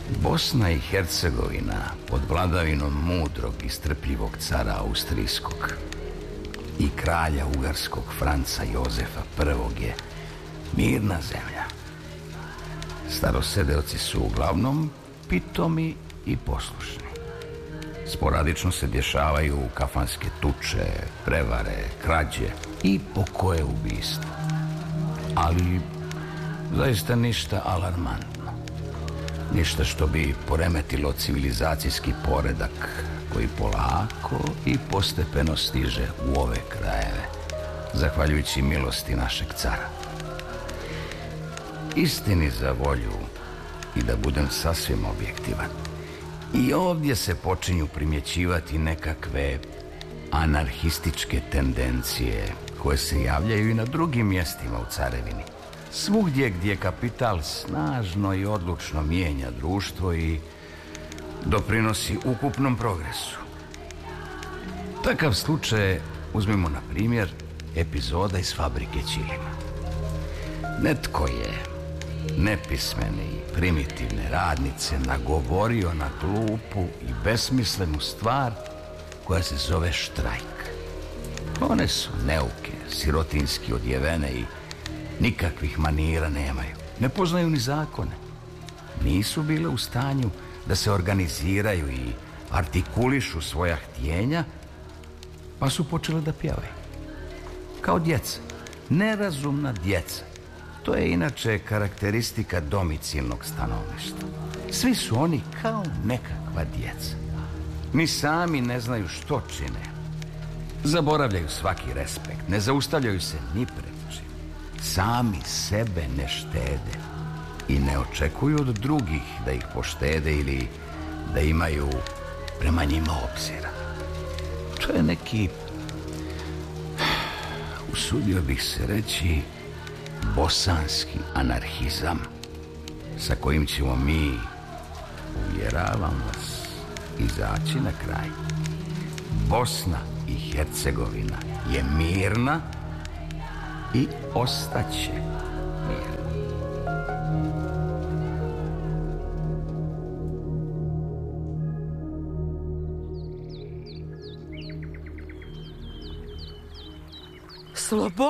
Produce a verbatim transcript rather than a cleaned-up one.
Bosna i Hercegovina pod vladavinom mudrog i strpljivog cara Austrijskog i kralja Ugarskog Franca Jozefa prvog je mirna zemlja. Starosedeoci su uglavnom pitomi i poslušni. Sporadično se dešavaju kafanske tuče, prevare, krađe i pokoje ubistva. Ali zaista ništa alarmantno. Ništa što bi poremetilo civilizacijski poredak koji polako i postepeno stiže u ove krajeve, zahvaljujući milosti našeg cara. Istini za volju, i da budem sasvim objektivan, i ovdje se počinju primjećivati nekakve anarhističke tendencije koje se javljaju i na drugim mjestima u carevini. Svugdje gdje kapital snažno i odlučno mijenja društvo i doprinosi ukupnom progresu. Takav slučaj uzmimo na primjer epizoda iz Fabrike ćilima. Netko je nepismene i primitivne radnice nagovorio na glupu i besmislenu stvar koja se zove štrajk. One su neuke, sirotinski odjevene i nikakvih manira nemaju. Ne poznaju ni zakone. Nisu bile u stanju da se organiziraju i artikulišu svoja htjenja, pa su počele da pjevaju. Kao djeca. Nerazumna djeca. To je inače karakteristika domicilnog stanovništva. Svi su oni kao nekakva djeca. Ni sami ne znaju što čine. Zaboravljaju svaki respekt. Ne zaustavljaju se ni pred čim. Sami sebe ne štede i ne očekuju od drugih da ih poštede ili da imaju prema njima obzira. To je neki, usudio bih se reći, bosanski anarhizam sa kojim ćemo mi, uvjeravam vas, izaći na kraj. Bosna i Hercegovina je mirna i ostaće mirna. Sloboda.